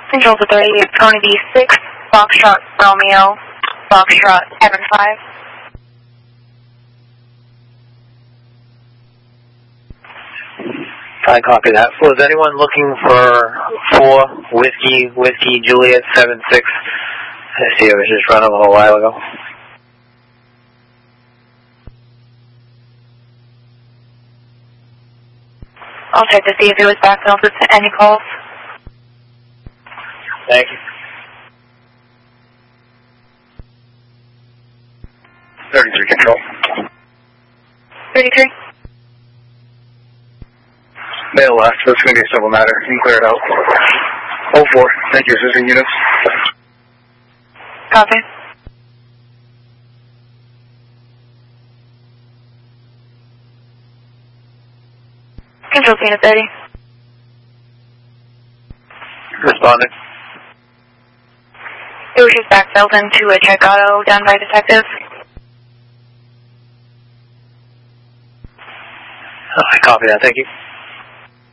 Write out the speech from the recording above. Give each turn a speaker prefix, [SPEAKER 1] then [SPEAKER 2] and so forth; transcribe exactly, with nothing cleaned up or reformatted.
[SPEAKER 1] Control to thirty, it's going to be six, Foxtrot Romeo, Foxtrot seven five.
[SPEAKER 2] I copy that. Was anyone looking for four Whiskey, Whiskey, Juliet seven six? I see I was just running a little while ago.
[SPEAKER 1] I'll check to see if it was backfilled with any calls.
[SPEAKER 2] Thank you.
[SPEAKER 3] thirty-three control.
[SPEAKER 1] thirty-three.
[SPEAKER 3] Mail left, so it's going to be a civil matter. You can clear it out. oh four, thank you, assisting units.
[SPEAKER 1] Copy. Control scene at thirty.
[SPEAKER 2] Responding.
[SPEAKER 1] It was just backfilled into a check auto done by detectives.
[SPEAKER 2] I copy that, thank you.